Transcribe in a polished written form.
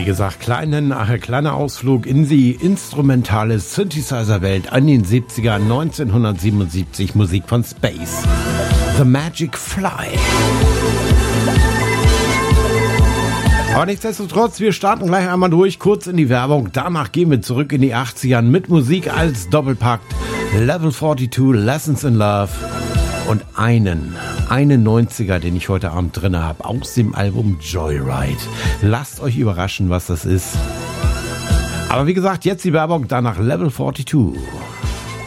Wie gesagt, kleiner Ausflug in die instrumentale Synthesizer-Welt an den 70ern, 1977, Musik von Space. The Magic Fly. Aber nichtsdestotrotz, wir starten gleich einmal durch, kurz in die Werbung. Danach gehen wir zurück in die 80ern mit Musik als Doppelpakt. Level 42, Lessons in Love und einen 90er, den ich heute Abend drin habe, aus dem Album Joyride. Lasst euch überraschen, was das ist. Aber wie gesagt, jetzt die Werbung, danach Level 42.